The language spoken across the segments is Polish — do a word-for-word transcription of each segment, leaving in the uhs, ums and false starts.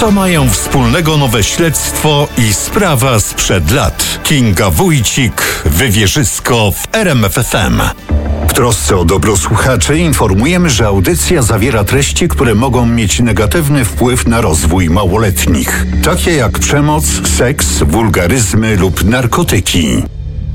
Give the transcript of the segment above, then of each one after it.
Co mają wspólnego nowe śledztwo i sprawa sprzed lat? Kinga Wójcik, Wywierzysko w R M F F M. W trosce o dobro słuchaczy informujemy, że audycja zawiera treści, które mogą mieć negatywny wpływ na rozwój małoletnich, takie jak przemoc, seks, wulgaryzmy lub narkotyki.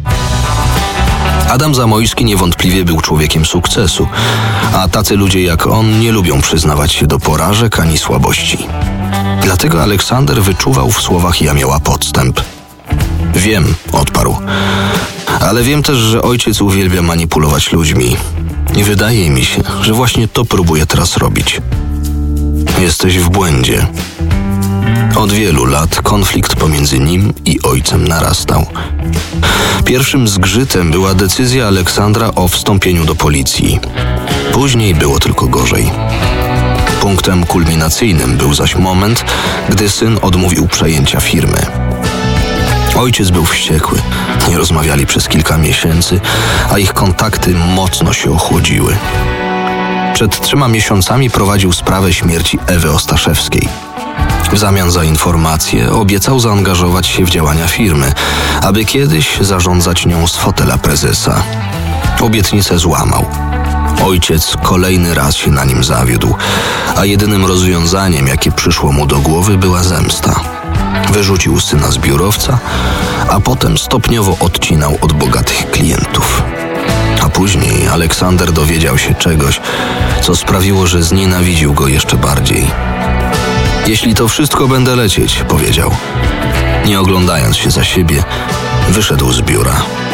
Adam Zamojski niewątpliwie był człowiekiem sukcesu, a tacy ludzie jak on nie lubią przyznawać się do porażek ani słabości. Dlatego Aleksander wyczuwał w słowach Jamioła podstęp. Wiem, odparł, ale wiem też, że ojciec uwielbia manipulować ludźmi i wydaje mi się, że właśnie to próbuje teraz robić. Jesteś w błędzie. Od wielu lat konflikt pomiędzy nim i ojcem narastał. Pierwszym zgrzytem była decyzja Aleksandra o wstąpieniu do policji. Później było tylko gorzej. Punktem kulminacyjnym był zaś moment, gdy syn odmówił przejęcia firmy. Ojciec był wściekły. Nie rozmawiali przez kilka miesięcy, a ich kontakty mocno się ochłodziły. Przed trzema miesiącami prowadził sprawę śmierci Ewy Ostaszewskiej. W zamian za informacje obiecał zaangażować się w działania firmy, aby kiedyś zarządzać nią z fotela prezesa. Obietnicę złamał. Ojciec kolejny raz się na nim zawiódł, a jedynym rozwiązaniem, jakie przyszło mu do głowy, była zemsta. Wyrzucił syna z biurowca, a potem stopniowo odcinał od bogatych klientów. A później Aleksander dowiedział się czegoś, co sprawiło, że znienawidził go jeszcze bardziej. Jeśli to wszystko będę lecieć, powiedział. Nie oglądając się za siebie, wyszedł z biura.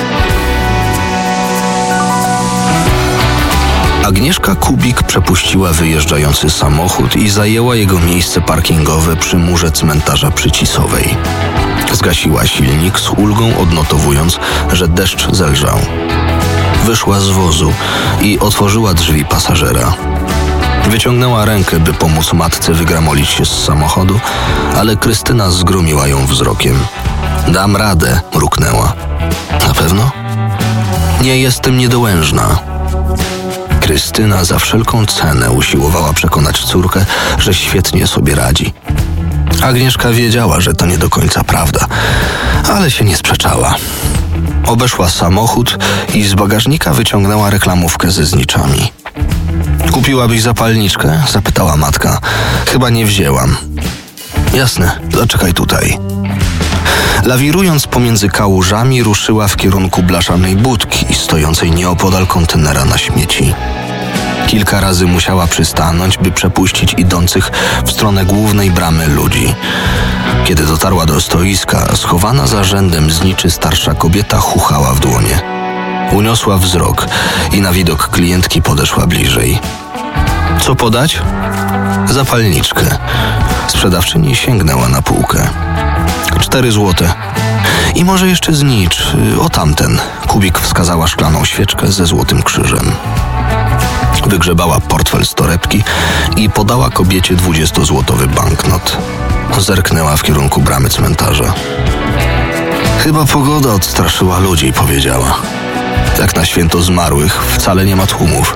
Agnieszka Kubik przepuściła wyjeżdżający samochód i zajęła jego miejsce parkingowe przy murze cmentarza Przycisowej. Zgasiła silnik z ulgą, odnotowując, że deszcz zelżał. Wyszła z wozu i otworzyła drzwi pasażera. Wyciągnęła rękę, by pomóc matce wygramolić się z samochodu, ale Krystyna zgromiła ją wzrokiem. Dam radę, mruknęła. Na pewno? Nie jestem niedołężna. Krystyna za wszelką cenę usiłowała przekonać córkę, że świetnie sobie radzi. Agnieszka wiedziała, że to nie do końca prawda, ale się nie sprzeczała. Obeszła samochód i z bagażnika wyciągnęła reklamówkę ze zniczami. Kupiłabyś zapalniczkę? Zapytała matka. Chyba nie wzięłam. Jasne, zaczekaj tutaj. Lawirując pomiędzy kałużami, ruszyła w kierunku blaszanej budki stojącej nieopodal kontenera na śmieci. Kilka razy musiała przystanąć, by przepuścić idących w stronę głównej bramy ludzi. Kiedy dotarła do stoiska, schowana za rzędem zniczy starsza kobieta chuchała w dłonie. Uniosła wzrok i na widok klientki podeszła bliżej. Co podać? Zapalniczkę. Sprzedawczyni sięgnęła na półkę. Cztery złote. I może jeszcze znicz, o tamten. Kubik wskazała szklaną świeczkę ze złotym krzyżem. Wygrzebała portfel z torebki i podała kobiecie dwudziestozłotowy banknot. Zerknęła w kierunku bramy cmentarza. Chyba pogoda odstraszyła ludzi, powiedziała. Jak na święto zmarłych wcale nie ma tłumów.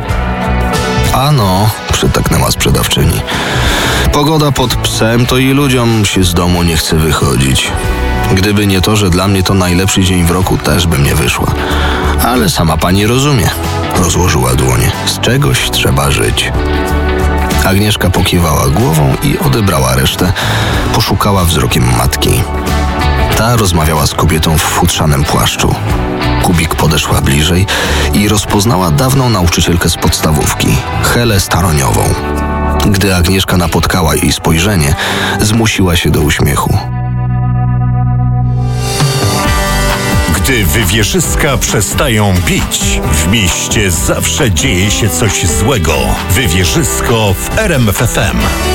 Ano, przytaknęła sprzedawczyni. Pogoda pod psem, to i ludziom się z domu nie chce wychodzić. Gdyby nie to, że dla mnie to najlepszy dzień w roku, też bym nie wyszła. Ale sama pani rozumie. Rozłożyła dłonie. Z czegoś trzeba żyć. Agnieszka pokiwała głową i odebrała resztę. Poszukała wzrokiem matki. Ta rozmawiała z kobietą w futrzanym płaszczu. Kubik podeszła bliżej i rozpoznała dawną nauczycielkę z podstawówki, Helę Staroniową. Gdy Agnieszka napotkała jej spojrzenie, zmusiła się do uśmiechu. Gdy wywierzyska przestają bić, w mieście zawsze dzieje się coś złego. Wywierzysko w R M F F M.